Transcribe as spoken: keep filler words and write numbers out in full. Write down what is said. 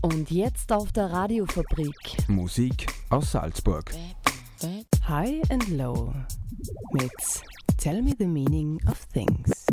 Und jetzt auf der Radiofabrik. Musik aus Salzburg. High and Low mit Tell Me the Meaning of Things.